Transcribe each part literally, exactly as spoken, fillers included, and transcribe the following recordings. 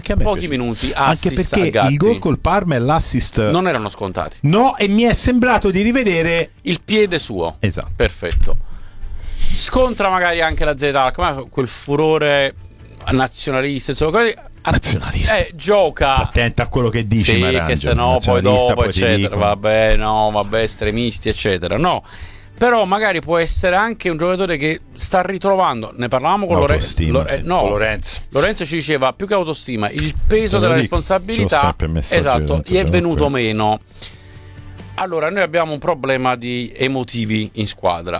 anche a me pochi piace. minuti, anche assist perché a Gatti. il gol col Parma e l'assist non erano scontati. No, e mi è sembrato di rivedere il piede suo. Esatto. Perfetto. Scontra magari anche la Z-Alc, quel furore nazionalista, insomma, nazionalista. Eh, gioca. Attenta a quello che dici, sì, Marangio, che se no poi dopo poi eccetera, vabbè, no, vabbè, estremisti eccetera. No. Però magari può essere anche un giocatore che sta ritrovando, ne parlavamo con Lorenzo, Lo, eh, no, Lorenzo. Lorenzo ci diceva più che autostima, il peso della dico. responsabilità, esatto, gli è venuto meno. Allora, noi abbiamo un problema di emotivi in squadra.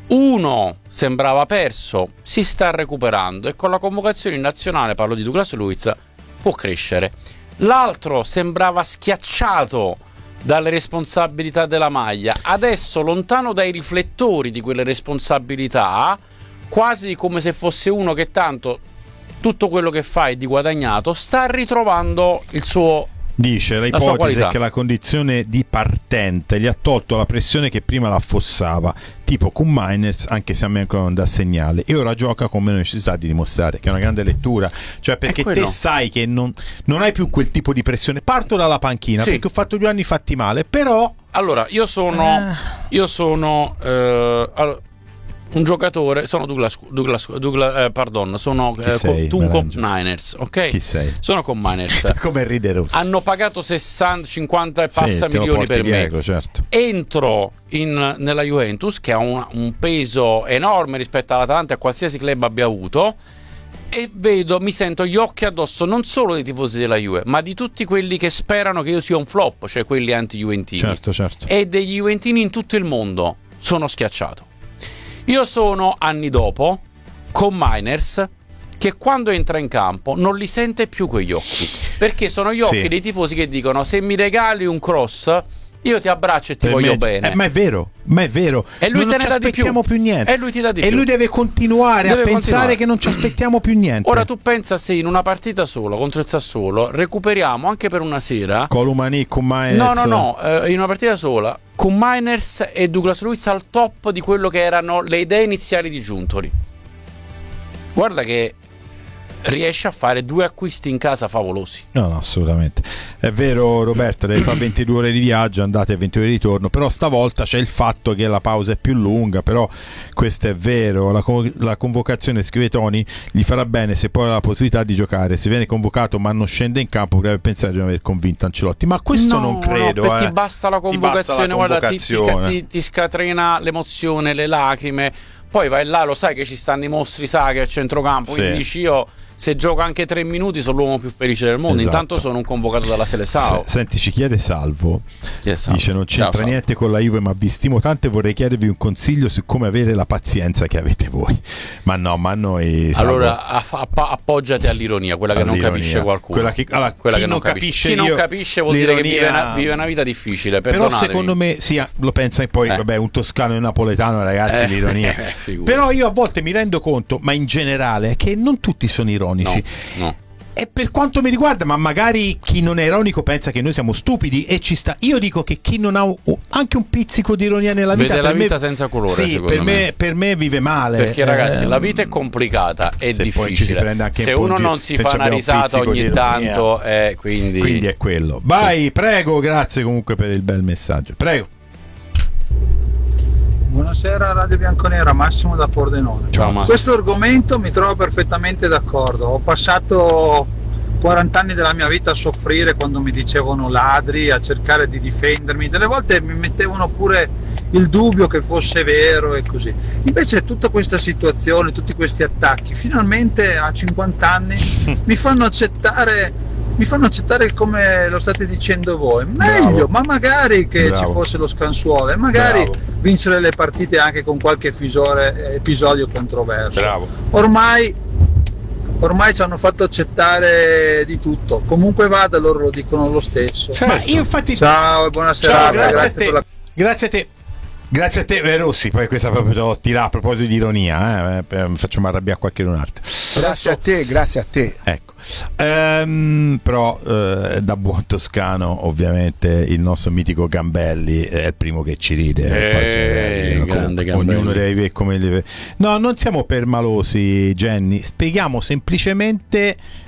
Uno sembrava perso, si sta recuperando e con la convocazione in nazionale, parlo di Douglas Luiz, può crescere. L'altro sembrava schiacciato dalle responsabilità della maglia, adesso lontano dai riflettori di quelle responsabilità, quasi come se fosse uno che tanto tutto quello che fa è di guadagnato, sta ritrovando il suo. Dice l'ipotesi è che la condizione di partente gli ha tolto la pressione che prima la affossava, tipo con Miners, anche se a me ancora non dà segnale, e ora gioca con meno necessità di dimostrare, che è una grande lettura, cioè perché te sai che non, non hai più quel tipo di pressione. Parto dalla panchina, sì, perché ho fatto due anni fatti male, però allora io sono eh... io sono eh, allora, un giocatore, sono Douglas, Douglas, Douglas eh, pardon, sono eh, sei, con, con Niners, ok? Chi sei? Sono con Niners. Come ride Rossi. Hanno pagato sessanta, cinquanta e passa sì, milioni per me. Ego, certo. Entro in, nella Juventus, che ha un, un peso enorme rispetto all'Atalanta e a qualsiasi club abbia avuto, e vedo, mi sento gli occhi addosso non solo dei tifosi della Juve, ma di tutti quelli che sperano che io sia un flop, cioè quelli anti-juventini. Certo, certo. E degli juventini in tutto il mondo. Sono schiacciato. Io sono anni dopo con Miners che quando entra in campo non li sente più quegli occhi, perché sono gli occhi sì. dei tifosi che dicono: se mi regali un cross io ti abbraccio e ti per voglio me, bene. Eh, ma è vero, ma è vero. E lui non te ne ci dà di aspettiamo più. più niente. E lui ti dà di e più. lui deve continuare deve a continuare. pensare che non ci aspettiamo più niente. Ora tu pensa se in una partita sola contro il Sassuolo recuperiamo anche per una sera Columani con Miners. No, no, no, eh, in una partita sola con Miners e Douglas Luiz al top di quello che erano le idee iniziali di Giuntoli. Guarda che riesce a fare due acquisti in casa favolosi. No, no, assolutamente. È vero, Roberto, lei fa ventidue ore di viaggio, andate e ventidue ore di ritorno, però stavolta c'è il fatto che la pausa è più lunga, però questo è vero. La, la convocazione, scrive Tony, gli farà bene se poi ha la possibilità di giocare. Se viene convocato ma non scende in campo, potrebbe pensare di non aver convinto Ancelotti, ma questo no, non credo. No, eh. ti basta la convocazione, ti basta la guarda, ti, ti, ti, ti scatrena l'emozione, le lacrime. Poi vai là, lo sai che ci stanno i mostri sacri a centrocampo, sì. Quindi dici io se gioco anche tre minuti sono l'uomo più felice del mondo. Esatto. Intanto sono un convocato dalla Seleção. Se, senti, ci chiede Salvo, yes, dice non c'entra Ciao, niente con la Juve, ma vi stimo tanto e vorrei chiedervi un consiglio su come avere la pazienza che avete voi. Ma no, ma noi Salvo, allora aff- app- appoggiati all'ironia, quella che all'ironia. non capisce qualcuno, quella che, allora, quella chi che non capisce, capisce chi non capisce vuol l'ironia... dire che vive una, vive una vita difficile. Però secondo me sì, lo pensa e poi eh. vabbè, un toscano e un napoletano, ragazzi, eh. l'ironia eh, però io a volte mi rendo conto, ma in generale, che non tutti sono ironici. No. No. E per quanto mi riguarda, ma magari chi non è ironico pensa che noi siamo stupidi e ci sta. Io dico che chi non ha un, anche un pizzico di ironia nella vita, vede la per vita me, senza colore. Sì, per me. me per me vive male. Perché ragazzi, eh, la vita è complicata, è difficile. Se un uno non si fa una risata un ogni tanto, eh, quindi quindi è quello. Vai, sì. Prego, grazie comunque per il bel messaggio. Prego. Buonasera Radio Bianconera, Massimo da Pordenone. Ciao, Massimo. Questo argomento mi trovo perfettamente d'accordo. Ho passato quaranta anni della mia vita a soffrire quando mi dicevano ladri, a cercare di difendermi. Delle volte mi mettevano pure il dubbio che fosse vero e così. Invece tutta questa situazione, tutti questi attacchi, finalmente a cinquanta anni mi fanno accettare mi fanno accettare come lo state dicendo voi, meglio, Bravo. ma magari che Bravo. ci fosse lo scansuolo e magari Bravo. vincere le partite anche con qualche fisore, episodio controverso. Bravo. Ormai ormai ci hanno fatto accettare di tutto, comunque vada, loro lo dicono lo stesso. Cioè, ma io infatti... Ciao e buona serata. Grazie, grazie, a te. Per la... grazie a te. Grazie a te, eh, Rossi. Poi questa proprio tira a proposito di ironia, eh, facciamo arrabbiare qualche un altro. Grazie a te, grazie a te. Ecco. Um, però eh, da buon toscano, ovviamente, il nostro mitico Gambelli è il primo che ci ride. Eh, poi, grande come, ognuno deve vedere come li... No, non siamo permalosi, Jenny. Spieghiamo semplicemente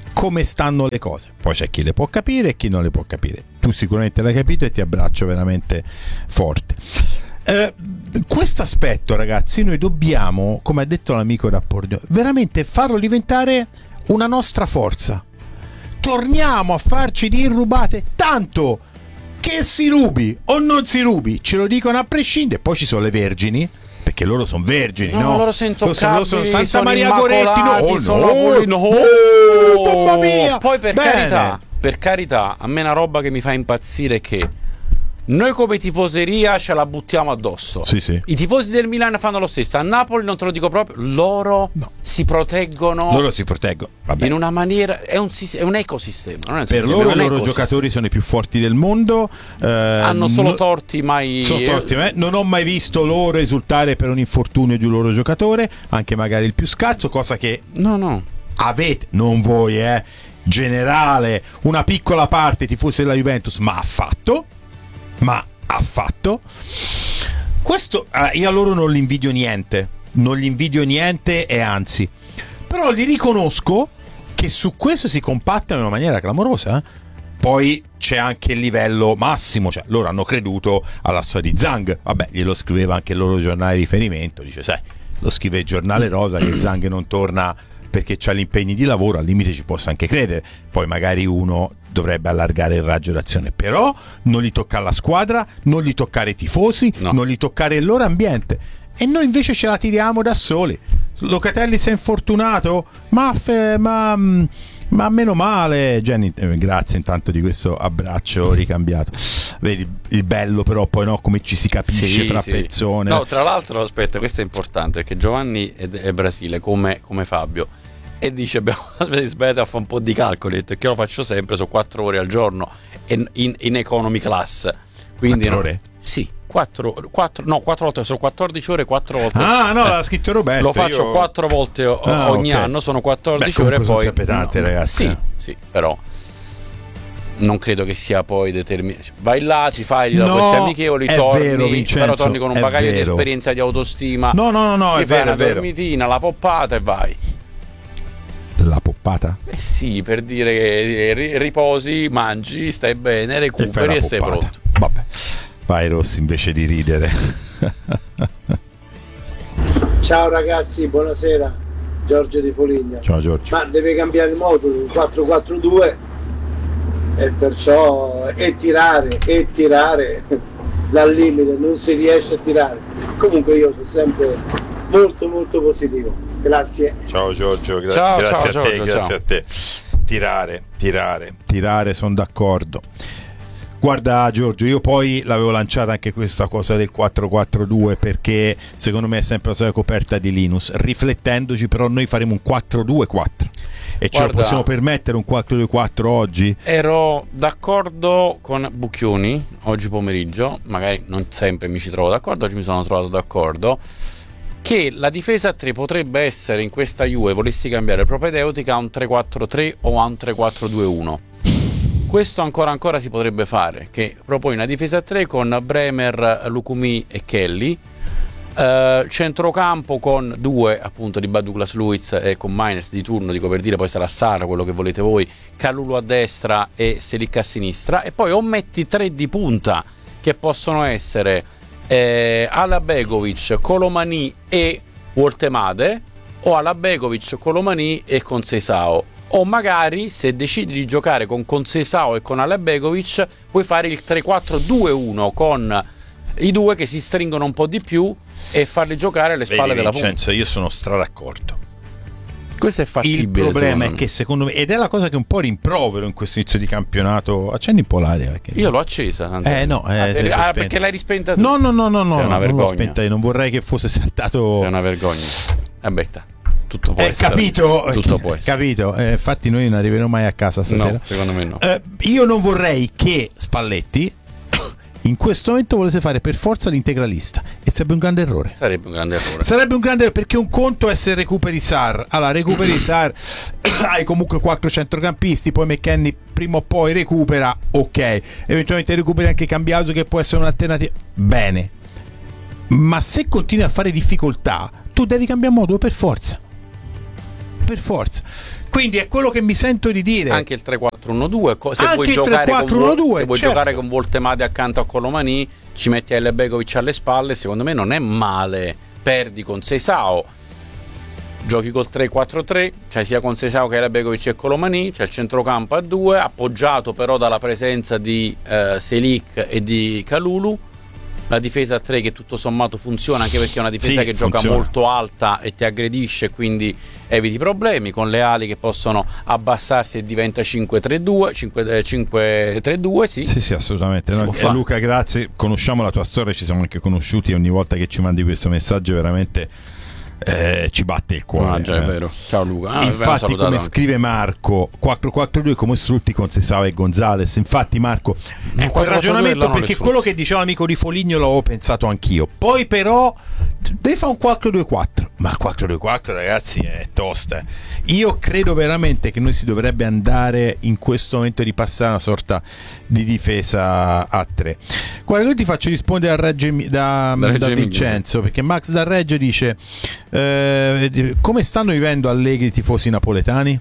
come stanno le cose. Poi c'è chi le può capire e chi non le può capire. Tu sicuramente l'hai capito e ti abbraccio veramente forte. Eh, questo aspetto, ragazzi, noi dobbiamo, come ha detto l'amico Rapporto, veramente farlo diventare una nostra forza. Torniamo a farci di rubate, tanto che si rubi o non si rubi, ce lo dicono a prescindere. Poi ci sono le vergini, perché loro sono vergini, no? No, loro sono intoccabili, sono Santa sono Maria Goretti, no, sono no, no, oh, mamma mia. Poi per Bene. carità, per carità, a me una roba che mi fa impazzire è che noi come tifoseria ce la buttiamo addosso. Sì, sì. I tifosi del Milan fanno lo stesso. A Napoli non te lo dico proprio. Loro no. si proteggono. Loro si proteggono. Vabbè. In una maniera. È un, è un ecosistema. Non è un per sistema, loro è un i loro giocatori sono i più forti del mondo. Eh, Hanno solo no, torti, mai. Sono torti, eh? Non ho mai visto loro esultare per un infortunio di un loro giocatore, anche magari il più scarso, cosa che. No, no. Avete, non voi, eh. Generale, una piccola parte tifosi della Juventus, ma ha fatto. Ma ha fatto questo, eh, io a loro non li invidio niente, non gli invidio niente e anzi, però li riconosco che su questo si compattano in una maniera clamorosa, eh? Poi c'è anche il livello massimo, cioè loro hanno creduto alla storia di Zhang, vabbè, glielo scriveva anche il loro giornale di riferimento, dice sai, lo scrive il giornale rosa che Zhang non torna perché c'ha gli impegni di lavoro, al limite ci posso anche credere, poi magari uno dovrebbe allargare il raggio d'azione, però non gli tocca la squadra, non gli toccare i tifosi, no. Non gli toccare il loro ambiente, e noi invece ce la tiriamo da soli. Locatelli si è infortunato, ma, fe, ma, ma meno male. Jenny, eh, grazie intanto di questo abbraccio ricambiato. Vedi il bello però poi, no, come ci si capisce sì, fra sì. persone. No, tra l'altro, aspetta, questo è importante perché Giovanni è, è Brasile come, come Fabio, e dice abbiamo sbagliato a fare un po' di calcoli, che io lo faccio sempre, sono quattro ore al giorno in, in, in economy class, quindi quattro ore? No, sì, quattro, quattro, no, quattro volte, sono quattordici ore, quattro volte. Ah no, eh, l'ha scritto Roberto. Lo faccio io... quattro volte o, ah, ogni okay. anno, sono quattordici. Beh, ore e poi sempre tante, no, ragazzi. Sì, sì, però non credo che sia poi determinato. Vai là, ti fai no, questi amichevoli, torni, vero, Vincenzo, però torni con un bagaglio vero. di esperienza, di autostima. No, no, no, no, ti è fai vero, una è dormitina, la poppata e vai. La poppata? Eh sì, per dire che riposi, mangi, stai bene, recuperi e, e sei pronto. Vabbè, vai Rossi invece di ridere. Ciao ragazzi, buonasera, Giorgio di Foligno. Ciao Giorgio. Ma deve cambiare il modulo, il quattro quattro due, e perciò è tirare, è tirare dal limite, non si riesce a tirare. Comunque io sono sempre molto molto positivo. Grazie. Ciao Giorgio, gra- ciao, grazie ciao, a te, Giorgio, grazie ciao. a te. Tirare, tirare, tirare, sono d'accordo. Guarda Giorgio, io poi l'avevo lanciata anche questa cosa del quattro quattro due perché secondo me è sempre la storia coperta di Linus. Riflettendoci però noi faremo un quattro due quattro e ce Guarda, lo possiamo permettere un quattro due quattro oggi? Ero d'accordo con Bucchioni oggi pomeriggio, magari non sempre mi ci trovo d'accordo, oggi mi sono trovato d'accordo che la difesa a tre potrebbe essere in questa Juve, volessi cambiare propedeutica a un tre quattro tre o a un tre quattro due uno. Questo ancora ancora si potrebbe fare, che propone una difesa a tre con Bremer, Lukumi e Kelly, uh, centrocampo con due appunto di Bad Douglas Luiz e con Miners di turno, dico per dire, poi sarà Sara, quello che volete voi, Kalulu a destra e Selic a sinistra, e poi o metti tre di punta che possono essere eh, Alabegovic, Colomani e Woltemade, o Alabegovic, Colomani e Conceição. O magari se decidi di giocare con Conceição e con Alabegovic puoi fare il tre quattro due uno con i due che si stringono un po' di più e farli giocare alle spalle Vedi, della Vincenzo, punta. Io sono straraccordo. Questo è fattibile. Il problema è che secondo me, ed è la cosa che un po' rimprovero in questo inizio di campionato, accendi un po' l'aria perché... Io l'ho accesa tanto. Eh no, eh, ah, ah, perché l'hai rispenta tu? No, no, no, no, no, Sei una non vergogna. l'ho spenta io, non vorrei che fosse saltato. Sei una vergogna. Vabbè, tutto può eh, essere. Capito? Tutto può essere. Capito? Eh, infatti noi non arriveremo mai a casa stasera. No, secondo me no. Eh, io non vorrei che Spalletti in questo momento volesse fare per forza l'integralista, e sarebbe un grande errore. Sarebbe un grande errore. Sarebbe un grande errore, perché un conto è se recuperi Sarr. Allora, recuperi Sarr, hai comunque quattro centrocampisti, poi McKennie prima o poi recupera, ok. Eventualmente recuperi anche Cambiaso, che può essere un'alternativa. Bene. Ma se continui a fare difficoltà, tu devi cambiare modulo per forza. per forza. Quindi è quello che mi sento di dire. Anche il tre quattro uno due, se Anche vuoi, il giocare, tre quattro uno due, con, se vuoi certo. giocare con Voltemade accanto a Colomani, ci metti Elbegovic alle spalle, secondo me non è male. Perdi con Seisao, giochi col tre quattro tre, cioè sia con Seisao che Elbegovic e Colomani, c'è il centrocampo a due, appoggiato però dalla presenza di eh, Selic e di Kalulu. La difesa a tre che tutto sommato funziona, anche perché è una difesa sì, che funziona. gioca molto alta e ti aggredisce, quindi eviti problemi, con le ali che possono abbassarsi e diventa cinque tre due, cinque tre due, sì. Sì, sì, assolutamente. No, e Luca, grazie, conosciamo la tua storia, ci siamo anche conosciuti, ogni volta che ci mandi questo messaggio veramente eh, ci batte il cuore. Ah, già, è vero. Ciao Luca. Ah, infatti, come anche. scrive Marco, quattro quattro due come tutti con Seisao e Gonzalez. Infatti Marco, è quel ragionamento, perché quello che diceva l'amico di Foligno l'avevo pensato anch'io. Poi però devi fare un quattro due quattro, ma il quattro due quattro ragazzi è tosta. Io credo veramente che noi si dovrebbe andare in questo momento di passare una sorta di difesa a tre. Guarda, io ti faccio rispondere a Reggio, da, da, Reggio da Vincenzo, perché Max da Reggio dice eh, come stanno vivendo Allegri i tifosi napoletani?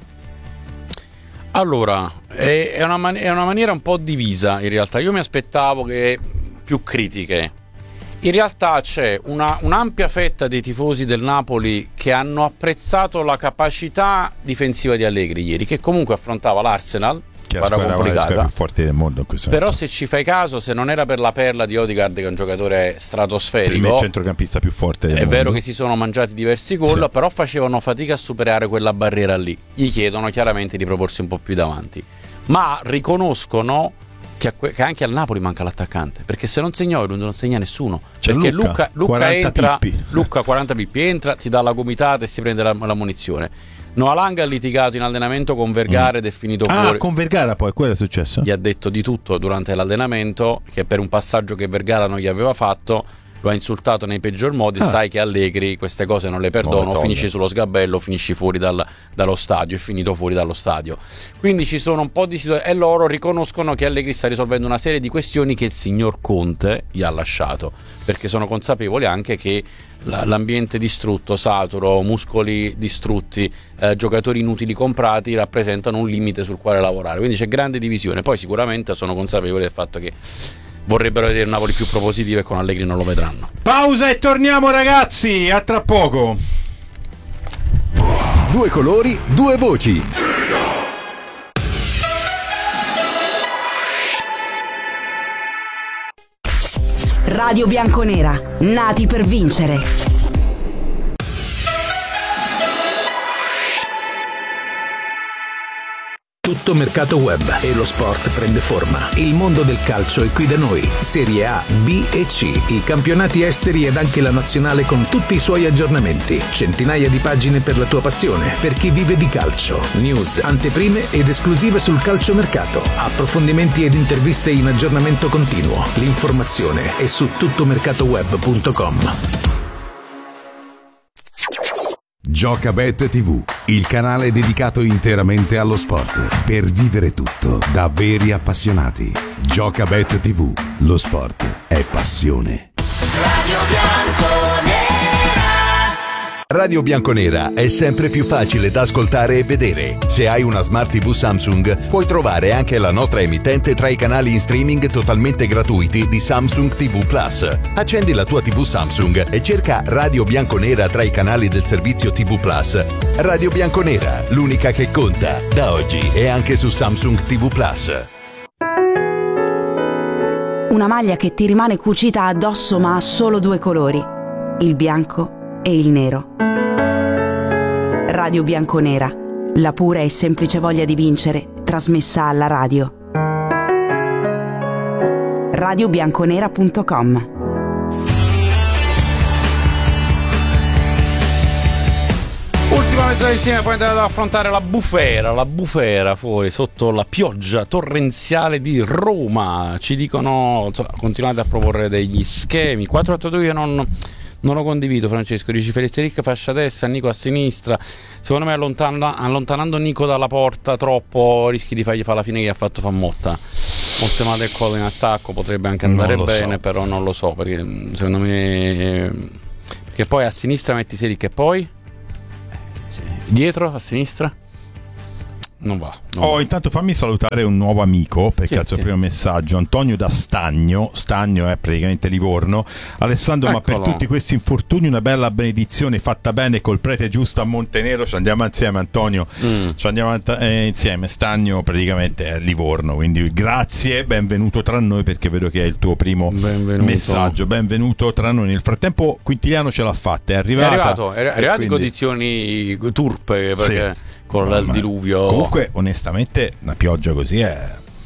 Allora, è, è, una man- è una maniera un po' divisa in realtà. Io mi aspettavo che più critiche. In realtà c'è una, un'ampia fetta dei tifosi del Napoli che hanno apprezzato la capacità difensiva di Allegri ieri, che comunque affrontava l'Arsenal, che è la squadra, complicata, più forte del mondo in questo però momento. Se ci fai caso, se non era per la perla di Odegaard, che è un giocatore stratosferico, per me è il centrocampista più forte del è mondo. vero che si sono mangiati diversi gol, sì. Però facevano fatica a superare quella barriera lì. Gli chiedono chiaramente di proporsi un po' più davanti, ma riconoscono che anche al Napoli manca l'attaccante, perché se non segna Højlund non segna nessuno. C'è perché Luca, Luca, Luca entra pippi. Luca quaranta pippi entra, ti dà la gomitata e si prende la, la munizione. Noah Lang ha litigato in allenamento con Vergara mm. ed è finito ah, fuori. Con Vergara poi quello è successo? Gli ha detto di tutto durante l'allenamento, che per un passaggio che Vergara non gli aveva fatto lo ha insultato nei peggior modi. ah. Sai che Allegri queste cose non le perdono, no, finisci sullo sgabello, finisci fuori dal, dallo stadio, è finito fuori dallo stadio. Quindi ci sono un po' di situazioni e loro riconoscono che Allegri sta risolvendo una serie di questioni che il signor Conte gli ha lasciato, perché sono consapevoli anche che l'ambiente distrutto, saturo, muscoli distrutti, eh, giocatori inutili comprati rappresentano un limite sul quale lavorare, quindi c'è grande divisione. Poi sicuramente sono consapevoli del fatto che vorrebbero vedere il Napoli più propositivo e con Allegri non lo vedranno. Pausa e torniamo ragazzi, a tra poco. Due colori, due voci. Radio Bianconera, nati per vincere. Tutto mercato web e lo sport prende forma. Il mondo del calcio è qui da noi. Serie A, B e C, i campionati esteri ed anche la nazionale con tutti i suoi aggiornamenti. Centinaia di pagine per la tua passione, per chi vive di calcio. News, anteprime ed esclusive sul calciomercato. Approfondimenti ed interviste in aggiornamento continuo. L'informazione è su tuttomercatoweb punto com. Giocabet tivù, il canale dedicato interamente allo sport, per vivere tutto da veri appassionati. Giocabet tivù, lo sport è passione. Radio Bianconera. Radio Bianconera è sempre più facile da ascoltare e vedere. Se hai una Smart tivù Samsung, puoi trovare anche la nostra emittente tra i canali in streaming totalmente gratuiti di Samsung tivù Plus. Accendi la tua tivù Samsung e cerca Radio Bianconera tra i canali del servizio tivù Plus. Radio Bianconera, l'unica che conta, da oggi è anche su Samsung tivù Plus. Una maglia che ti rimane cucita addosso ma ha solo due colori, il bianco e il nero. Radio Bianconera, la pura e semplice voglia di vincere, trasmessa alla radio. radio bianconera punto com. Ultima mezz'ora insieme, poi andate ad affrontare la bufera, la bufera fuori sotto la pioggia torrenziale di Roma. Ci dicono, insomma, continuate a proporre degli schemi. quattro otto due io non... Non lo condivido, Francesco. Dici Felizeric fascia destra, Nico a sinistra. Secondo me allontana, allontanando Nico dalla porta troppo rischi di fargli fare la fine che ha fatto Fammotta. Voltemade e Colo in attacco potrebbe anche andare bene, so. Però non lo so, perché secondo me perché poi a sinistra metti Selic e poi Dietro, a sinistra? Non va. Non oh, va. Intanto fammi salutare un nuovo amico perché al suo primo messaggio, Antonio da Stagno. Stagno è praticamente Livorno. Alessandro, Eccolo. Ma per tutti questi infortuni una bella benedizione fatta bene col prete giusto a Montenero. Ci andiamo insieme, Antonio. Mm. Ci andiamo eh, insieme. Stagno praticamente è Livorno, quindi grazie, benvenuto tra noi, perché vedo che è il tuo primo benvenuto. messaggio. Benvenuto tra noi. Nel frattempo Quintiliano ce l'ha fatta, è arrivata. È arrivato, è arrivato quindi... in condizioni turpe perché sì. Con no, il diluvio. Comunque, onestamente, una pioggia così è.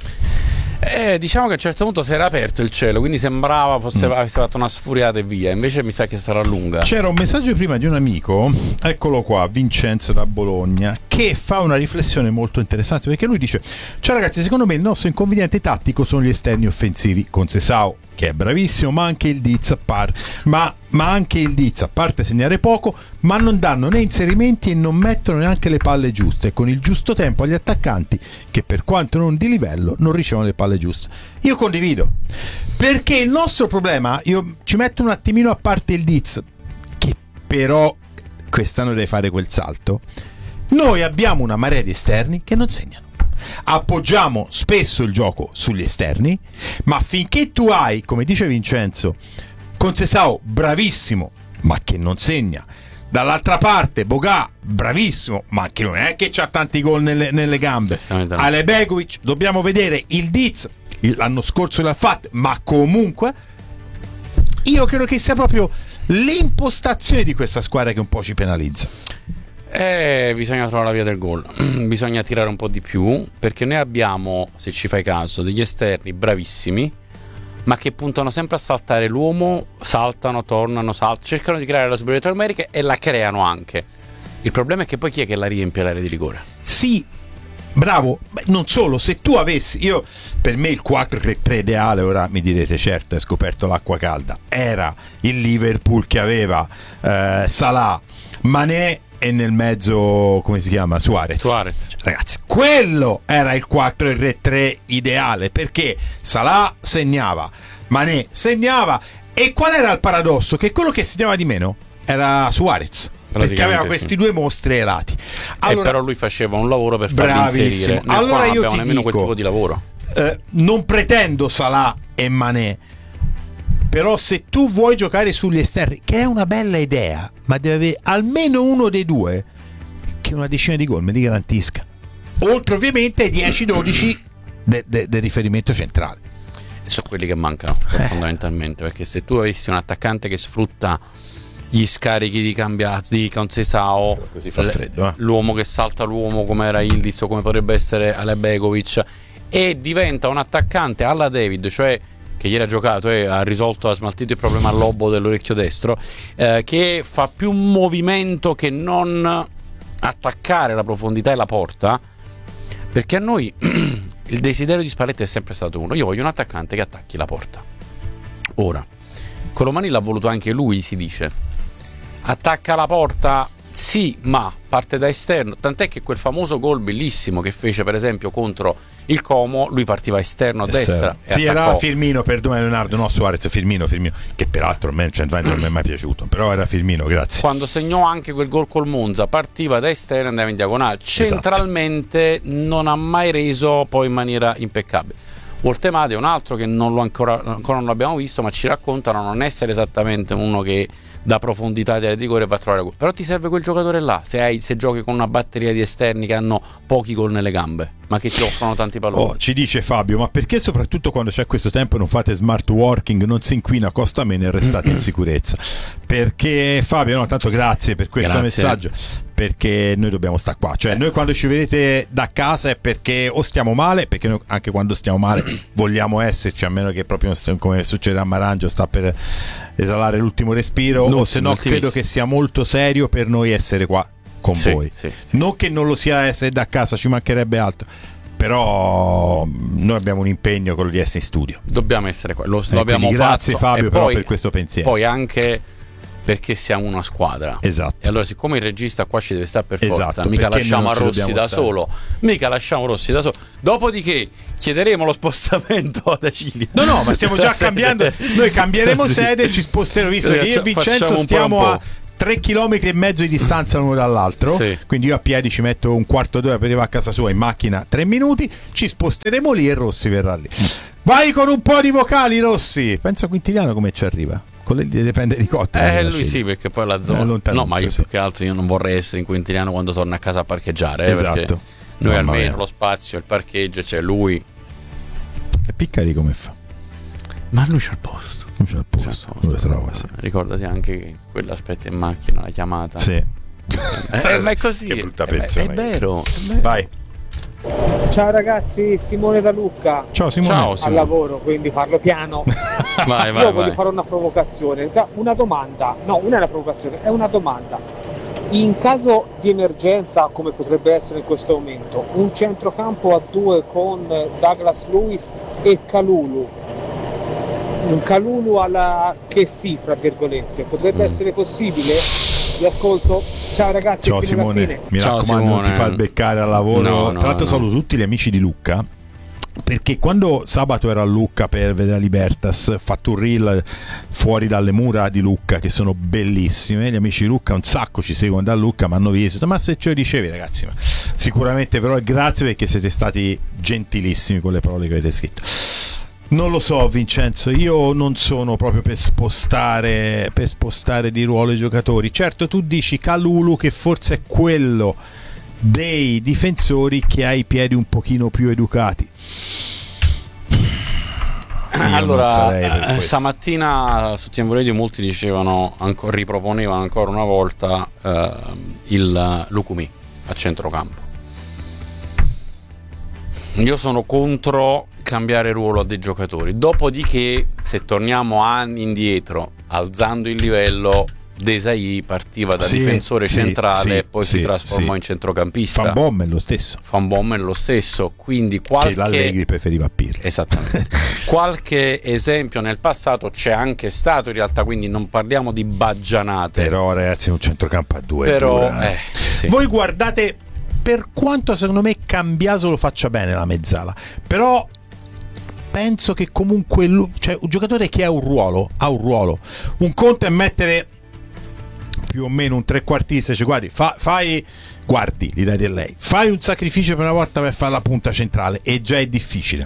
Eh, diciamo che a un certo punto si era aperto il cielo, quindi sembrava fosse mm. avesse fatto una sfuriata e via. Invece mi sa che sarà lunga. C'era un messaggio prima di un amico, eccolo qua, Vincenzo da Bologna, che fa una riflessione molto interessante, perché lui dice: ciao ragazzi, secondo me il nostro inconveniente tattico sono gli esterni offensivi, con Sesao che è bravissimo, ma anche il Diz par, ma, ma anche il Diz, a parte segnare poco, ma non danno né inserimenti e non mettono neanche le palle giuste, con il giusto tempo agli attaccanti che, per quanto non di livello, non ricevono le palle giuste. Io condivido, perché il nostro problema, io ci metto un attimino a parte il Diz, che però quest'anno deve fare quel salto. Noi abbiamo una marea di esterni che non segnano. Appoggiamo spesso il gioco sugli esterni, ma finché tu hai, come dice Vincenzo, Concesao bravissimo ma che non segna, dall'altra parte Bogà bravissimo ma che non è che c'ha tanti gol nelle, nelle gambe, Alebegovic dobbiamo vedere, il Diz l'anno scorso l'ha fatto, ma comunque io credo che sia proprio l'impostazione di questa squadra che un po' ci penalizza. Eh, bisogna trovare la via del gol, bisogna tirare un po' di più, perché noi abbiamo, se ci fai caso, degli esterni bravissimi, ma che puntano sempre a saltare l'uomo, saltano, tornano, saltano, cercano di creare la superiorità numerica e la creano anche. Il problema è che poi chi è che la riempie l'area di rigore? Sì, bravo, beh, non solo, se tu avessi, io per me il quattro tre tre ideale, ora mi direte certo, hai scoperto l'acqua calda, era il Liverpool che aveva eh, Salah, Mané e nel mezzo, come si chiama? Suarez. Suarez. Ragazzi, quello era il quattro tre tre ideale, perché Salah segnava, Mané segnava, e qual era il paradosso? Che quello che segnava di meno era Suarez, perché aveva questi sì. due mostri ai lati. Allora, e però lui faceva un lavoro per farli inserire. Noi allora io ti nemmeno dico, quel tipo di lavoro. Eh, non pretendo Salah e Mané, però se tu vuoi giocare sugli esterni, che è una bella idea, ma deve avere almeno uno dei due che una decina di gol me li garantisca, oltre ovviamente ai dieci dodici del de, de riferimento centrale. Sono quelli che mancano eh. fondamentalmente, perché se tu avessi un attaccante che sfrutta gli scarichi di cambiato di Concesao, freddo, eh. l'uomo che salta l'uomo come era Ildiz o come potrebbe essere Alebegovic, e diventa un attaccante alla David, cioè che ieri ha giocato e ha risolto, ha smaltito il problema al lobo dell'orecchio destro, eh, che fa più movimento che non attaccare la profondità e la porta, perché a noi il desiderio di Spalletti è sempre stato uno: io voglio un attaccante che attacchi la porta. Ora Colomani l'ha voluto anche lui, si dice, attacca la porta sì, ma parte da esterno, tant'è che quel famoso gol bellissimo che fece per esempio contro il Como, lui partiva esterno a destra e sì, attaccò. Era Firmino, perdona Leonardo, no Suarez, Firmino, Firmino che peraltro a me non mi è mai piaciuto, però era Firmino, grazie. Quando segnò anche quel gol col Monza partiva da esterno e andava in diagonale, centralmente esatto. Non ha mai reso poi in maniera impeccabile. Woltemade è un altro che non lo ancora, ancora non l'abbiamo visto, ma ci raccontano non essere esattamente uno che da profondità di rigore va a trovare gol, però ti serve quel giocatore là se, hai, se giochi con una batteria di esterni che hanno pochi gol nelle gambe ma che ti offrono tanti palloni. Oh, ci dice Fabio: ma perché soprattutto quando c'è questo tempo non fate smart working, non si inquina, costa meno e restate in sicurezza? Perché Fabio, no, tanto grazie per questo grazie. messaggio, perché noi dobbiamo stare qua, cioè noi quando ci vedete da casa è perché o stiamo male, perché noi anche quando stiamo male vogliamo esserci, a meno che proprio come succede a Marangio sta per esalare l'ultimo respiro, non, o se no credo che sia molto serio per noi essere qua con sì, voi sì, sì. Non che non lo sia essere da casa, ci mancherebbe altro, però noi abbiamo un impegno, quello di essere in studio, dobbiamo essere qua, lo, lo abbiamo grazie fatto. Fabio però poi, per questo pensiero, poi anche perché siamo una squadra, esatto. E allora siccome il regista qua ci deve stare per forza, esatto, mica lasciamo a Rossi da stare. solo mica lasciamo Rossi da solo dopodiché chiederemo lo spostamento da Cilia. No no, ma stiamo già cambiando, noi cambieremo sì. sede, ci sposteremo, visto che io e Vincenzo stiamo a tre chilometri e mezzo di distanza l'uno dall'altro, sì. Quindi io a piedi ci metto un quarto d'ora per arrivare a casa sua, in macchina tre minuti, ci sposteremo lì e Rossi verrà lì. Vai con un po' di vocali, Rossi. Pensa Quintiliano come ci arriva, con le deve prendere di cotta. Eh, lui sì, perché poi la zona no, ma io sì. Più che altro io non vorrei essere in Quintiliano quando torna a casa a parcheggiare, eh, esatto. Noi Mamma almeno mia. Lo spazio, il parcheggio, c'è cioè lui. E Piccari come fa? Ma lui c'ha il posto. Non c'è il posto, c'è il posto. Lo trova, sì. Ricordati anche che quello aspetta in macchina la chiamata. Sì. eh, ma è così. Che brutta persona. È, è, vero, è vero. Vai. Ciao ragazzi, Simone da Lucca. Ciao Simone. Ciao, Simone. Al lavoro, quindi parlo piano. vai, vai, Io voglio vai. fare una provocazione. Una domanda. No, non è una provocazione, è una domanda. In caso di emergenza, come potrebbe essere in questo momento, un centrocampo a due con Douglas Luiz e Kalulu, un Kalulu alla che sì, fra virgolette, potrebbe mm. essere possibile? Vi ascolto. Ciao ragazzi, ciao Simone, mi ciao, raccomando, Simone. Non ti far beccare al lavoro. No, no, Tra l'altro no. saluto tutti gli amici di Lucca, perché quando sabato ero a Lucca per vedere la Libertas, ho fatto un reel fuori dalle mura di Lucca che sono bellissime. Gli amici di Lucca un sacco ci seguono da Lucca, mi hanno visto, ma se ce lo ricevi ragazzi, ma sicuramente, però grazie perché siete stati gentilissimi con le parole che avete scritto. Non lo so Vincenzo, io non sono proprio per spostare per spostare di ruolo i giocatori. Certo, tu dici Kalulu che forse è quello dei difensori che ha i piedi un pochino più educati. Io allora stamattina su T V Radio molti dicevano ancora, riproponevano ancora una volta eh, il Lukumi a centrocampo. Io sono contro cambiare ruolo a dei giocatori, dopodiché se torniamo anni indietro alzando il livello, Desailly partiva da sì, difensore sì, centrale sì, e poi sì, si trasformò sì. in centrocampista. Van Bommel lo stesso. Van Bommel lo stesso, quindi qualche... Che l'Allegri preferiva Pirlo. Esattamente. Qualche esempio nel passato c'è anche stato in realtà, quindi non parliamo di baggianate. Però ragazzi un centrocampo a due Però, dura, eh. Eh, sì. Voi guardate, per quanto secondo me Cambiaso lo faccia bene la mezzala, però penso che comunque cioè, un giocatore che ha un ruolo, ha un ruolo. Un conto è mettere più o meno un trequartista, cioè guardi, fa, fai guardi, gli dai di lei, fai un sacrificio per una volta per fare la punta centrale e già è difficile,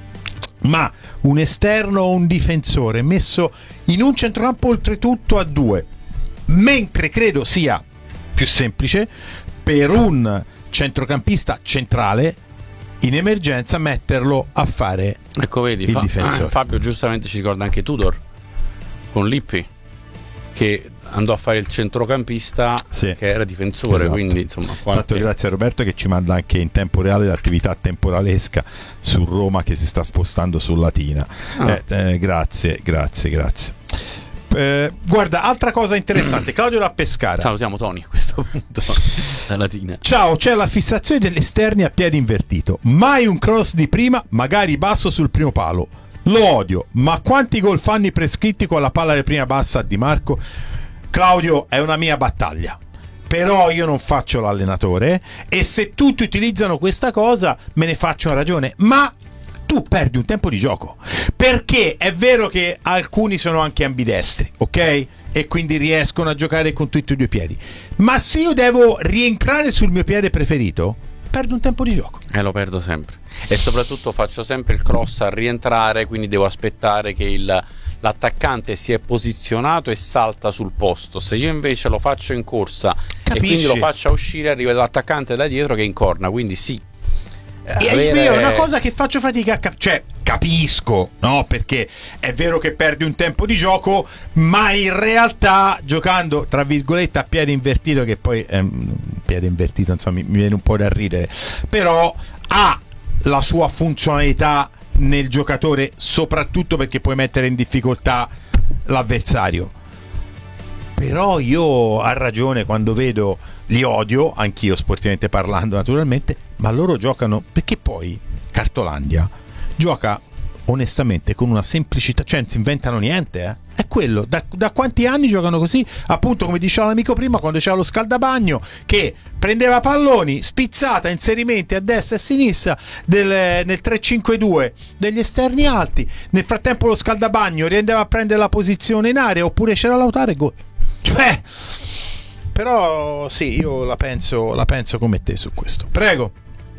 ma un esterno o un difensore messo in un centrocampo oltretutto a due, mentre credo sia più semplice per un centrocampista centrale in emergenza metterlo a fare ecco vedi il fa- difensore. ah, Fabio giustamente ci ricorda anche Tudor con Lippi che andò a fare il centrocampista sì, che era difensore, esatto. Quindi insomma qualche... grazie a Roberto che ci manda anche in tempo reale l'attività temporalesca su Roma che si sta spostando su Latina. ah. eh, eh, grazie grazie grazie eh, guarda, altra cosa interessante, Claudio da Pescara. Salutiamo Tony a questo punto da Latina. Ciao, c'è la fissazione degli esterni a piedi invertito, mai un cross di prima, magari basso sul primo palo. Lo odio, ma quanti gol fanno i prescritti con la palla di prima bassa a Di Marco? Claudio, è una mia battaglia, però io non faccio l'allenatore e se tutti utilizzano questa cosa me ne faccio una ragione, ma tu perdi un tempo di gioco, perché è vero che alcuni sono anche ambidestri, ok? E quindi riescono a giocare con tutti e due i piedi, ma se io devo rientrare sul mio piede preferito perdo un tempo di gioco. E eh, lo perdo sempre. E soprattutto faccio sempre il cross a rientrare, quindi devo aspettare che il, l'attaccante si è posizionato e salta sul posto. Se io invece lo faccio in corsa Capisci? E quindi lo faccio uscire, arriva l'attaccante da dietro che incorna, quindi sì. E avere... è una cosa che faccio fatica a cap- cioè capisco, no? Perché è vero che perdi un tempo di gioco, ma in realtà giocando tra virgolette a piede invertito, che poi è un piede invertito, insomma mi, mi viene un po' da ridere, però ha la sua funzionalità nel giocatore, soprattutto perché puoi mettere in difficoltà l'avversario. Però io ha ragione quando vedo, li odio anch'io sportivamente parlando naturalmente, ma loro giocano, perché poi Cartolandia gioca onestamente con una semplicità, cioè non si inventano niente, eh? È quello, da, da quanti anni giocano così? Appunto, come diceva l'amico prima, quando c'era lo scaldabagno che prendeva palloni, spizzata, inserimenti a destra e a sinistra del, nel tre cinque due degli esterni alti, nel frattempo lo scaldabagno riendeva a prendere la posizione in area, oppure c'era Lautaro e gol. Cioè, però sì, io la penso, la penso come te su questo. Prego.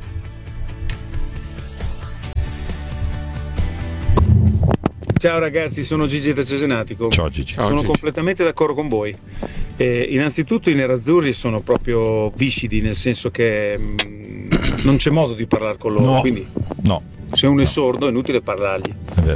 Ciao ragazzi, sono Gigi da Cesenatico. Ciao Gigi. Sono Ciao, Gigi. completamente d'accordo con voi. Eh, innanzitutto i nerazzurri sono proprio viscidi, nel senso che mh, non c'è modo di parlare con loro. No, quindi no. Se uno è no. sordo è inutile parlargli. È vero.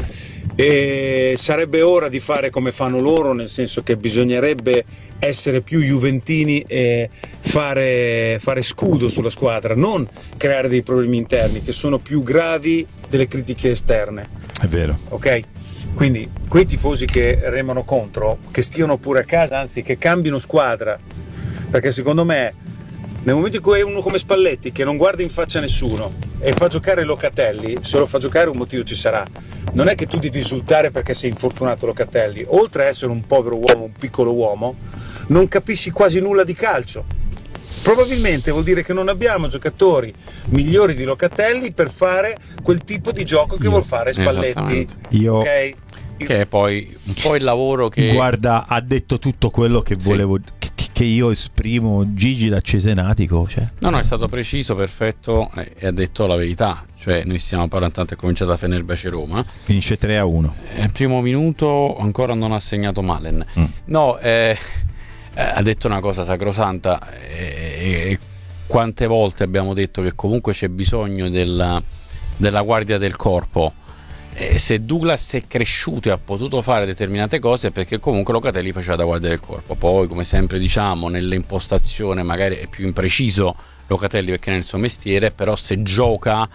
E sarebbe ora di fare come fanno loro, nel senso che bisognerebbe essere più juventini e fare, fare scudo sulla squadra, non creare dei problemi interni che sono più gravi delle critiche esterne. È vero. Ok? Quindi quei tifosi che remano contro, che stiano pure a casa, anzi che cambino squadra, perché secondo me nel momento in cui è uno come Spalletti che non guarda in faccia a nessuno e fa giocare Locatelli, se lo fa giocare un motivo ci sarà. Non è che tu devi esultare perché sei infortunato Locatelli, oltre a essere un povero uomo, un piccolo uomo, non capisci quasi nulla di calcio. Probabilmente vuol dire che non abbiamo giocatori migliori di Locatelli per fare quel tipo di gioco che Io. vuol fare Spalletti. Io Okay? Che è poi un po' il lavoro che... Guarda, ha detto tutto quello che Sì. volevo, che, che io esprimo. Gigi da Cesenatico, cioè. No, no, è stato preciso, perfetto e, e ha detto la verità. Cioè, noi stiamo parlando, tanto è cominciata a Fenerbahce Roma. Finisce tre a uno. Al primo minuto ancora non ha segnato Malen. Mm. No, eh, eh, ha detto una cosa sacrosanta. Eh, eh, quante volte abbiamo detto che comunque c'è bisogno della, della guardia del corpo. Eh, se Douglas è cresciuto e ha potuto fare determinate cose è perché comunque Locatelli faceva da guardia del corpo. Poi, come sempre diciamo, nell'impostazione magari è più impreciso Locatelli perché è nel suo mestiere, però se gioca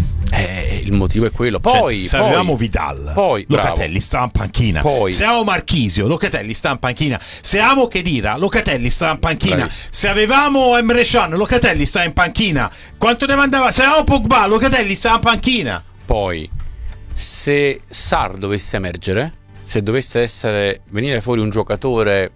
eh, il motivo è quello. Poi cioè, se poi, avevamo Vidal, poi, Locatelli bravo. sta in panchina. Poi. Se avevamo Marchisio, Locatelli sta in panchina. Se avevamo Khedira, Locatelli sta in panchina. Bravissimo. Se avevamo Emre Can, Locatelli sta in panchina. Quanto ne mandava? Se avevamo Pogba, Locatelli sta in panchina. Poi se Sarr dovesse emergere, se dovesse essere venire fuori un giocatore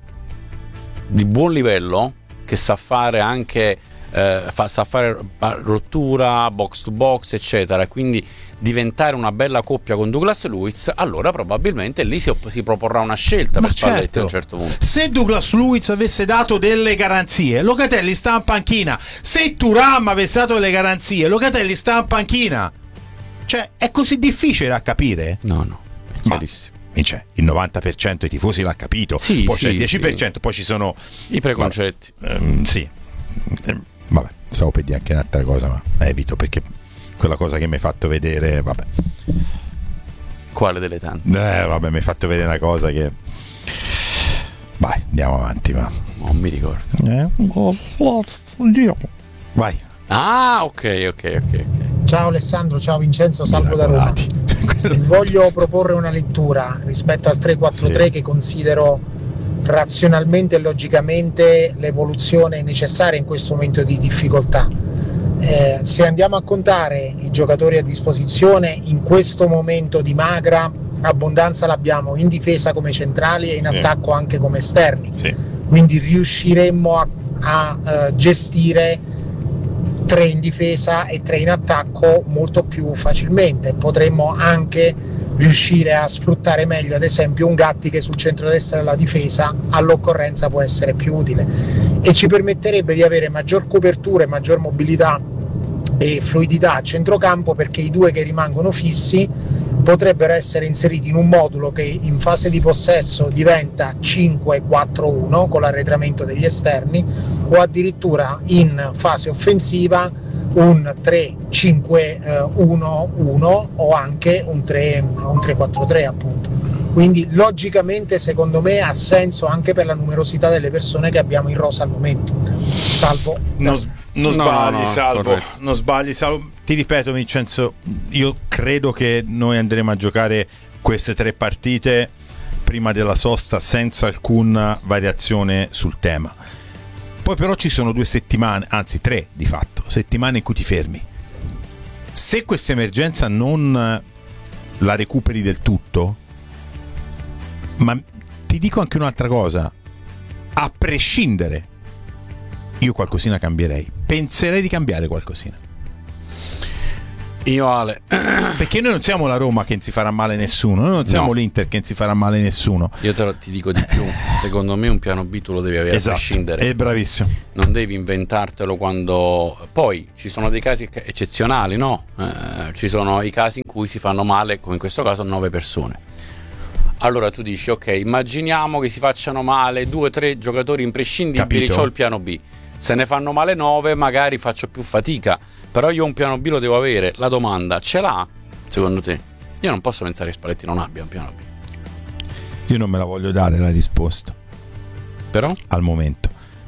di buon livello che sa fare anche eh, fa, sa fare rottura, box to box eccetera, quindi diventare una bella coppia con Douglas Luiz, allora probabilmente lì si, si proporrà una scelta Ma per Spalletti certo. a un certo punto. Se Douglas Luiz avesse dato delle garanzie, Locatelli sta in panchina. Se Thuram avesse dato delle garanzie, Locatelli sta in panchina. Cioè, è così difficile da capire? No, no, è chiarissimo. Ma, cioè, il novanta per cento dei tifosi l'ha capito. Sì, poi sì, c'è il dieci per cento, sì. poi ci sono I preconcetti. Vabbè, ehm, sì. Eh, vabbè, stavo per dire anche un'altra cosa, ma evito perché quella cosa che mi hai fatto vedere, vabbè. Quale delle tante? Eh, vabbè, mi hai fatto vedere una cosa che... Vai, andiamo avanti, ma... Non mi ricordo. Eh? Vai. Ah, ok, ok, ok, ok. Ciao Alessandro, ciao Vincenzo, salvo da Roma. Voglio proporre una lettura rispetto al tre quattro tre sì. che considero razionalmente e logicamente l'evoluzione necessaria in questo momento di difficoltà. Eh, se andiamo a contare i giocatori a disposizione in questo momento di magra abbondanza l'abbiamo in difesa come centrali e in sì. attacco anche come esterni, sì. quindi riusciremmo a, a uh, gestire tre in difesa e tre in attacco molto più facilmente. Potremmo anche riuscire a sfruttare meglio ad esempio un Gatti che sul centro-destra della difesa all'occorrenza può essere più utile e ci permetterebbe di avere maggior copertura e maggior mobilità e fluidità a centrocampo, perché i due che rimangono fissi potrebbero essere inseriti in un modulo che in fase di possesso diventa cinque quattro uno con l'arretramento degli esterni, o addirittura in fase offensiva un tre cinque uno uno o anche un tre quattro tre appunto. Quindi logicamente secondo me ha senso anche per la numerosità delle persone che abbiamo in rosa al momento. Salvo non, non no, sbagli no, no, Salvo corretto. non sbagli Salvo. Ti ripeto Vincenzo, io credo che noi andremo a giocare queste tre partite prima della sosta senza alcuna variazione sul tema. Poi però ci sono due settimane, anzi tre di fatto, settimane in cui ti fermi. Se questa emergenza non la recuperi del tutto, ma ti dico anche un'altra cosa, a prescindere io qualcosina cambierei, penserei di cambiare qualcosina. Io Ale perché noi non siamo la Roma che non si farà male nessuno, noi non siamo no. l'Inter che non si farà male nessuno. Io te lo, ti dico di più, secondo me un piano B tu lo devi avere, esatto, a prescindere. È bravissimo. Non devi inventartelo quando poi ci sono dei casi eccezionali, no? Eh, ci sono i casi in cui si fanno male, come in questo caso nove persone. Allora tu dici ok, immaginiamo che si facciano male due o tre giocatori imprescindibili, c'ho il piano B. Se ne fanno male nove magari faccio più fatica, però io un piano B lo devo avere. La domanda, ce l'ha secondo te? Io non posso pensare che Spalletti non abbia un piano B. Io non me la voglio dare la risposta, però al momento.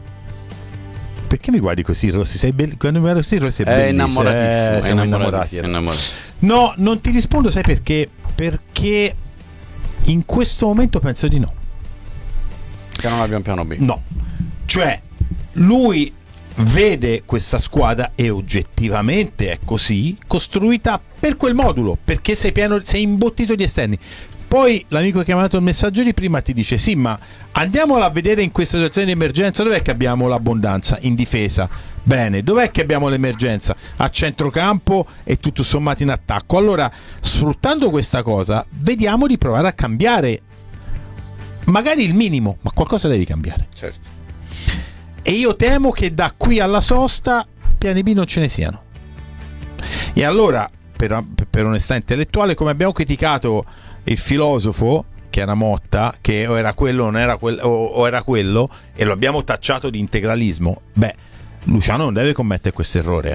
Perché mi guardi così, Rossi? Sei be- Quando mi guardi così, Rossi è bellissimo. È innamoratissimo, eh, è innamoratissimo, innamoratissimo. No, non ti rispondo, sai perché? Perché in questo momento penso di no. Che non abbia un piano B. No. Cioè, lui vede questa squadra e oggettivamente è così costruita per quel modulo, perché sei pieno, sei imbottito di esterni. Poi l'amico che ha mandato il messaggio di prima ti dice sì, ma andiamola a vedere in questa situazione di emergenza, dov'è che abbiamo l'abbondanza? In difesa. Bene, dov'è che abbiamo l'emergenza? A centrocampo e tutto sommato in attacco. Allora, sfruttando questa cosa, vediamo di provare a cambiare magari il minimo, ma qualcosa devi cambiare. Certo. E io temo che da qui alla sosta piani B non ce ne siano. E allora, per, per onestà intellettuale, come abbiamo criticato il filosofo, che era Motta, che o era quello, non era quel, o, o era quello, e lo abbiamo tacciato di integralismo, beh, Luciano non deve commettere questo errore.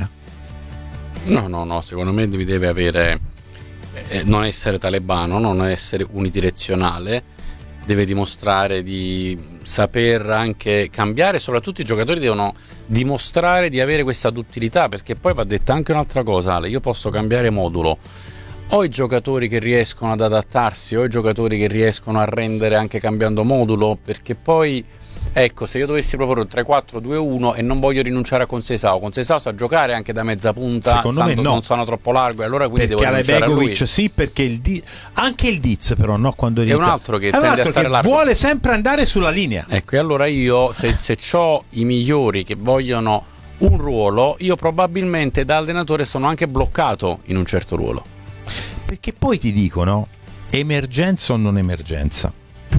Eh? No, no, no, secondo me devi deve avere, eh, non essere talebano, non essere unidirezionale. Deve dimostrare di saper anche cambiare, soprattutto i giocatori devono dimostrare di avere questa duttilità, perché poi va detta anche un'altra cosa, Ale, io posso cambiare modulo, ho i giocatori che riescono ad adattarsi, ho i giocatori che riescono a rendere anche cambiando modulo, perché poi ecco, se io dovessi proporre un tre quattro due uno e non voglio rinunciare a Conceição, Conceição sa giocare anche da mezza punta, secondo me no, non sono troppo largo, e allora quindi perché devo rinunciare a lui. Begovic sì, perché il Di- anche il Diz però no, quando è un altro che, tende altro a stare che largo, vuole sempre andare sulla linea. Ecco, e allora io se, se ho i migliori che vogliono un ruolo, io probabilmente da allenatore sono anche bloccato in un certo ruolo, perché poi ti dicono emergenza o non emergenza.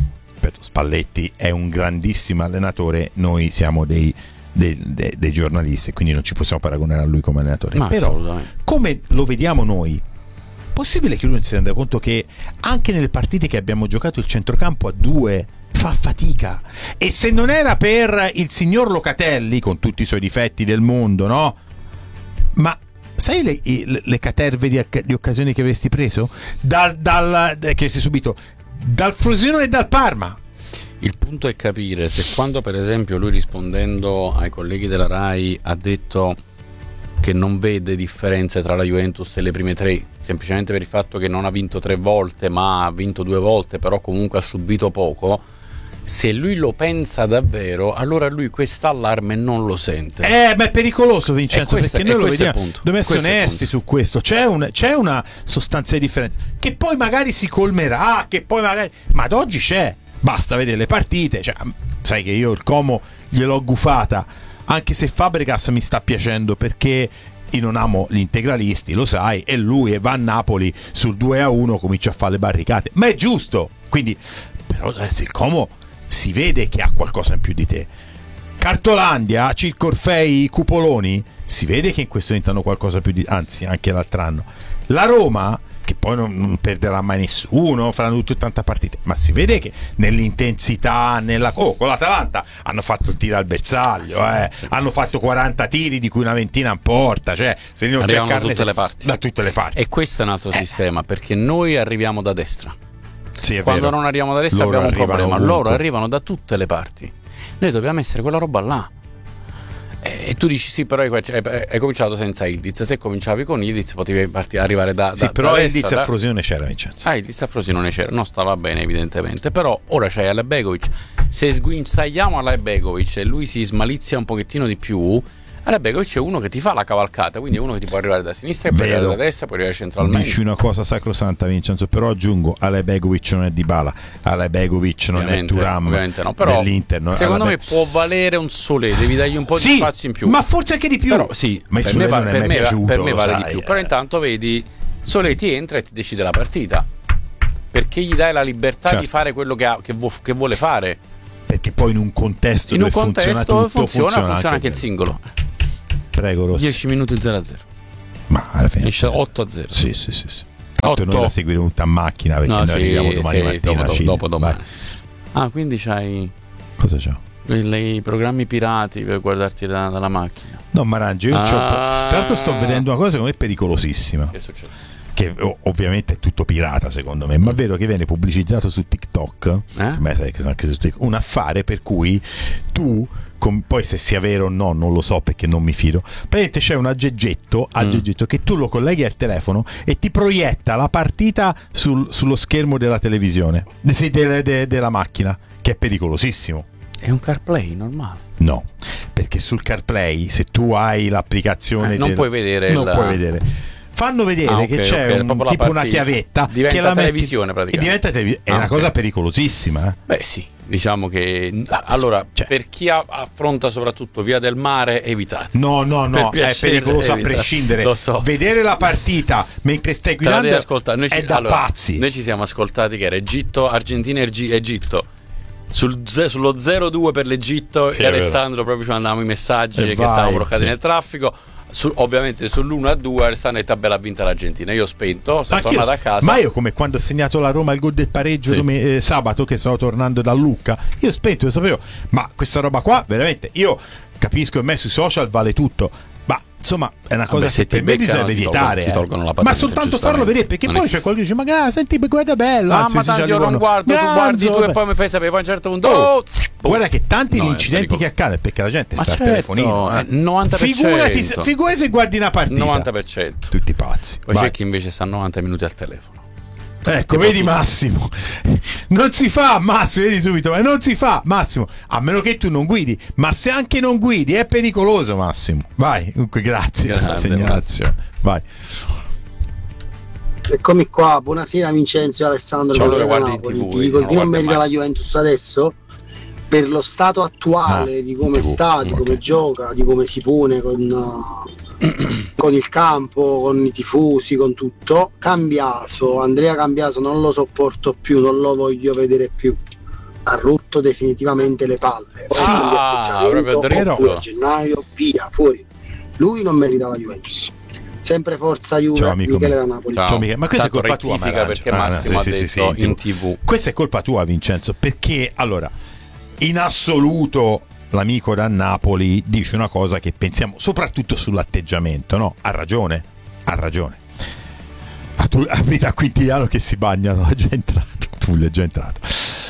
Spalletti è un grandissimo allenatore, noi siamo dei, dei, dei, dei giornalisti, quindi non ci possiamo paragonare a lui come allenatore. Ma però come lo vediamo noi, possibile che lui non si renda conto che anche nelle partite che abbiamo giocato il centrocampo a due fa fatica, e se non era per il signor Locatelli, con tutti i suoi difetti del mondo, no? Ma sai le, le, le caterve di, di occasioni che avresti preso? Dal, dal, che avresti subito dal Frosinone e dal Parma. Il punto è capire se quando per esempio lui, rispondendo ai colleghi della Rai, ha detto che non vede differenze tra la Juventus e le prime tre, semplicemente per il fatto che non ha vinto tre volte ma ha vinto due volte, però comunque ha subito poco, se lui lo pensa davvero, allora lui quest'allarme non lo sente. Eh, ma è pericoloso, Vincenzo, questo, perché noi lo vediamo, dobbiamo essere questo onesti su questo. C'è, un, c'è una sostanziale differenza che poi magari si colmerà, che poi magari, ma ad oggi c'è. Basta vedere le partite, cioè, sai che io il Como gliel'ho gufata, anche se Fabregas mi sta piacendo, perché io non amo gli integralisti, lo sai, e lui va a Napoli sul due a uno comincia a fare le barricate, ma è giusto. Quindi però ragazzi, il Como si vede che ha qualcosa in più di te. Cartolandia, Circorfei, Cupoloni, si vede che in questo momento hanno qualcosa più di, anzi anche l'altro anno. La Roma, che poi non, non perderà mai nessuno, faranno tutte tanta partite, ma si vede che nell'intensità, nella oh, con l'Atalanta hanno fatto il tiro al bersaglio, eh. hanno fatto quaranta tiri di cui una ventina in porta, cioè se non c'è carne, da tutte le parti. Da tutte le parti. E questo è un altro eh. sistema, perché noi arriviamo da destra. Sì, è Quando vero. non arriviamo da destra Loro abbiamo un problema. ovunque. Loro arrivano da tutte le parti. Noi dobbiamo essere quella roba là. E tu dici sì, però hai cominciato senza Ildiz. Se cominciavi con Ildiz potevi partire, arrivare da, sì, da però da Ildiz da... a Frosinone c'era, Vincenzo. Ah, Ildiz a Frosinone c'era, non stava bene evidentemente. Però ora c'hai Alè Begovic. Se sguinzagliamo Alè Begovic e lui si smalizia un pochettino di più, Begovic è uno che ti fa la cavalcata, quindi è uno che ti può arrivare da sinistra, può arrivare da destra, può arrivare centralmente. Dici una cosa sacrosanta, Vincenzo, però aggiungo: Begovic non è Dybala, Begovic non ovviamente, è Thuram, ovviamente no, però dell'Inter. No, secondo Alebe... me può valere un Solé, devi dargli un po' sì, di spazio in più. Ma forse anche di più. Però, sì, ma per me, va, per, me, piaciuto, per me vale sai, di più. eh. Però intanto vedi, Solé ti entra e ti decide la partita, perché gli dai la libertà certo. di fare quello che, ha, che, vu- che vuole fare. Perché poi in un contesto in un dove contesto funziona tutto, funziona, funziona, funziona anche anche il singolo. Prego, Rossi. dieci minuti zero a zero. Ma alla fine esce otto a zero. Sì, sì, sì, sì. otto noi la seguiremo tutta a macchina perché no, noi sì, arriviamo domani sì, mattina. Dopo, dopo, dopo domani. Ah, quindi c'hai. Cosa c'ho? I, i programmi pirati per guardarti da, dalla macchina. No, Marangio, io ah. c'ho... tra l'altro sto vedendo una cosa secondo me pericolosissima. Che è successo? Che oh, ovviamente è tutto pirata secondo me, ma è vero che viene pubblicizzato su TikTok, eh? Beh, sai che anche su TikTok, un affare per cui tu, com- poi se sia vero o no non lo so perché non mi fido, praticamente c'è un aggeggetto, aggeggetto mm. che tu lo colleghi al telefono e ti proietta la partita sul, sullo schermo della televisione, de- de- de- della macchina, che è pericolosissimo. È un CarPlay normale? No, perché sul CarPlay se tu hai l'applicazione eh, non del... puoi vedere non il... puoi vedere fanno vedere ah, okay, che c'è okay, un, tipo una chiavetta diventa che la televisione metti, e diventa televis- è ah, una okay. cosa pericolosissima, eh? Beh sì, diciamo che allora cioè. per chi affronta soprattutto Via del Mare evitate. No, no, no, è pericoloso evitate. A prescindere. Lo so. Vedere la partita mentre stai guidando noi è ci, da allora, pazzi. Noi ci siamo ascoltati che era Egitto, Argentina e Egitto. Sul, sullo zero due per l'Egitto sì, e Alessandro proprio ci mandavamo i messaggi e che vai, stavamo bloccati sì. nel traffico. Su, ovviamente sull'uno a due Alessandro e tabella ha vinta l'Argentina. Io ho spento, sono Anch'io, tornato a casa. ma io come quando ho segnato la Roma il gol del pareggio sì. dome, eh, sabato che stavo tornando da Lucca, io ho spento, io sapevo, ma questa roba qua veramente io capisco che a me sui social vale tutto. Ma insomma è una cosa Vabbè, che per me bisognerebbe vietare, ti tolgono la ma soltanto farlo vedere, perché poi c'è qualcuno che dice ma senti guarda bello, ah, ma tanto io non guardo, tu guardi tu e poi mi fai sapere, poi a un certo punto oh, oh, guarda che tanti no, gli incidenti che accadono perché la gente ma sta certo, al telefonino eh. novanta per cento figurati, figurati se guardi una partita novanta per cento tutti pazzi, poi vai. C'è chi invece sta novanta minuti al telefono. Ecco, vedi Massimo, non si fa Massimo, vedi subito, ma non si fa Massimo, a meno che tu non guidi, ma se anche non guidi è pericoloso Massimo. Vai, comunque grazie per la segnalazione. Vai. Eccomi qua, buonasera Vincenzo e Alessandro. Ciao, allora guardi in T V. Ti dico chi non merita la Juventus adesso per lo stato attuale ah, di come sta, di come okay. gioca, di come si pone con... Uh, con il campo, con i tifosi, con tutto. Cambiaso, Andrea Cambiaso non lo sopporto più, non lo voglio vedere più. Ha rotto definitivamente le palle. Ah, proprio dritto. A gennaio, via, fuori. Lui non merita la Juventus. Sempre forza Juve, ciao, amico Michele da Napoli. Ciao, Michele. Ma questa Tanto è colpa tua, perché Massimo ah, sì, ha sì, detto sì, in tivù. Questa è colpa tua, Vincenzo, perché allora in assoluto l'amico da Napoli dice una cosa che pensiamo soprattutto sull'atteggiamento, no? Ha ragione, ha ragione. Aprite a Quintiliano che si bagnano, è già entrato, Tullio è già entrato.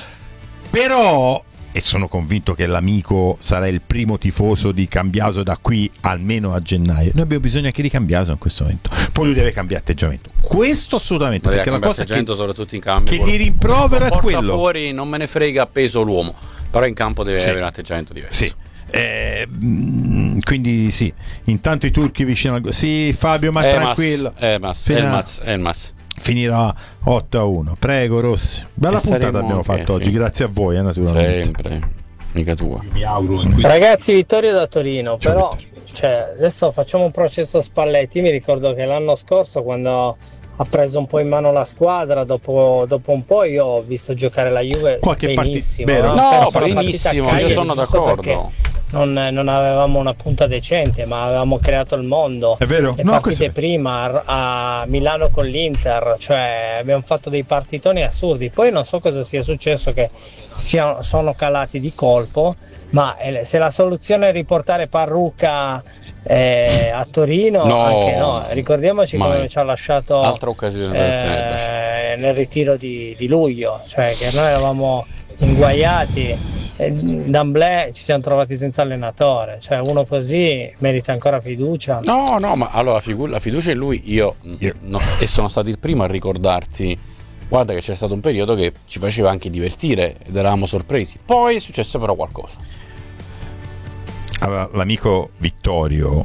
Però, e sono convinto che l'amico sarà il primo tifoso di Cambiaso da qui almeno a gennaio, noi abbiamo bisogno anche di Cambiaso in questo momento. Poi lui deve cambiare atteggiamento. Questo assolutamente, ma perché la cosa che, soprattutto in cambio, che gli rimprovera è quello. Fuori non me ne frega, peso l'uomo. Però in campo deve sì. avere un atteggiamento diverso. Sì. Eh, quindi sì, intanto i turchi vicino al... Sì, Fabio, ma Elmas, tranquillo. Elmas, Elmas, Elmas. Finirà otto a uno. Prego Rossi. Bella e puntata abbiamo fatto oggi, sì. Grazie a voi, eh, naturalmente. Sempre. Mica tua. Mi auguro. Ragazzi, vittoria da Torino, Ciao, però cioè, adesso facciamo un processo Spalletti. Mi ricordo che l'anno scorso quando ha preso un po' in mano la squadra, dopo, dopo un po' io ho visto giocare la Juve qualche benissimo, partita, no, no benissimo, io sono d'accordo. Non, non avevamo una punta decente, ma avevamo creato il mondo. È vero? Le no, partite prima a Milano con l'Inter, cioè abbiamo fatto dei partitoni assurdi. Poi non so cosa sia successo, che siano, sono calati di colpo, ma se la soluzione è riportare Parrucca Eh, a Torino no, anche no, ricordiamoci mai. Come ci ha lasciato altra occasione eh, nel ritiro di, di luglio, cioè che noi eravamo inguaiati e d'amblè ci siamo trovati senza allenatore, cioè uno così merita ancora fiducia. No, no, ma allora la, figu- la fiducia in lui io yeah. no, e sono stato il primo a ricordarti, guarda che c'è stato un periodo che ci faceva anche divertire ed eravamo sorpresi, poi è successo però qualcosa. Allora, l'amico Vittorio,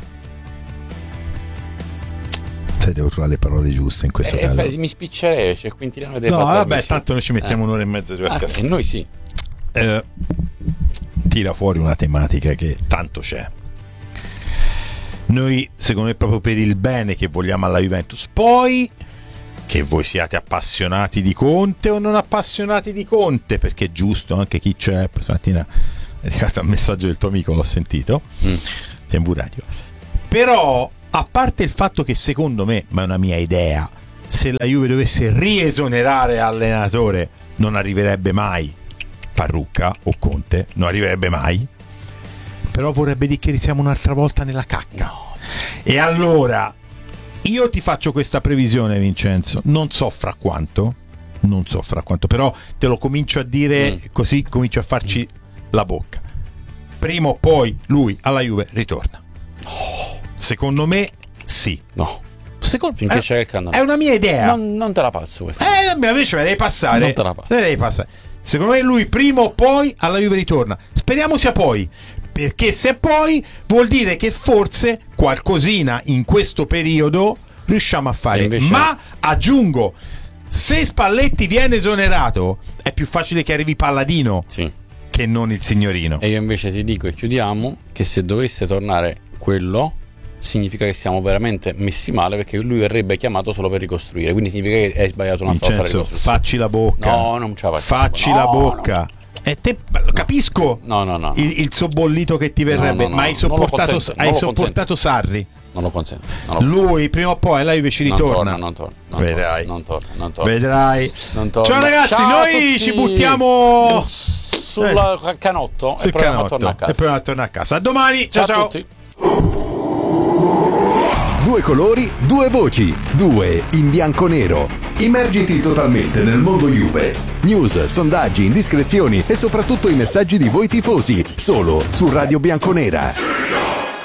se devo trovare le parole giuste in questo eh, caso. Beh, mi spiccerei, c'è Quintiliano dei No, vabbè, sì. tanto noi ci mettiamo eh. un'ora e mezza di ah, e noi sì. Eh, tira fuori una tematica che tanto c'è. Noi, secondo me, proprio per il bene che vogliamo alla Juventus, poi che voi siate appassionati di Conte o non appassionati di Conte, perché è giusto, anche chi c'è. Stamattina è arrivato un messaggio del tuo amico, l'ho sentito, mm. Tempo Radio. Però, a parte il fatto che secondo me, ma è una mia idea, se la Juve dovesse riesonerare allenatore non arriverebbe mai Parrucca o Conte, non arriverebbe mai, però vorrebbe dire che risiamo un'altra volta nella cacca. No. E allora io ti faccio questa previsione, Vincenzo, non so fra quanto, non so fra quanto, però te lo comincio a dire mm. così comincio a farci mm. la bocca. Prima o poi lui alla Juve ritorna. Oh. Secondo me sì. No. Secondo, finché eh, c'è il canale. È una mia idea. Non, non te la passo questa. Eh, invece me la devi passare. Non te la passo. Me la devi passare. Secondo me lui prima o poi alla Juve ritorna. Speriamo sia poi, perché se poi vuol dire che forse qualcosina in questo periodo riusciamo a fare. Invece... Ma aggiungo, se Spalletti viene esonerato è più facile che arrivi Palladino sì. che non il signorino. E io invece ti dico e chiudiamo che se dovesse tornare quello significa che siamo veramente messi male, perché lui verrebbe chiamato solo per ricostruire, quindi significa che hai sbagliato un'altra volta la ricostruzione. Facci la bocca. No, non ce la faccio. Facci no, la bocca. No. E te capisco no, no, no, no. Il, il sobbollito che ti verrebbe, no, no, no, ma hai sopportato, consente, hai sopportato Sarri. Non lo consento. Non lo consento. Lui prima o poi la Juve ci ritorna. Non torna, non torna. Non Vedrai. Non torna, non torna. Vedrai. Non torna. Ciao ragazzi, Ciao noi ci buttiamo sul eh. canotto sul e proviamo canotto, a tornare a casa. E proviamo a tornare a casa. A domani. Ciao ciao. Ciao a tutti. Due colori, due voci, due in bianco-nero. Immergiti totalmente nel mondo Juve. News, sondaggi, indiscrezioni e soprattutto i messaggi di voi tifosi, solo su Radio Bianconera.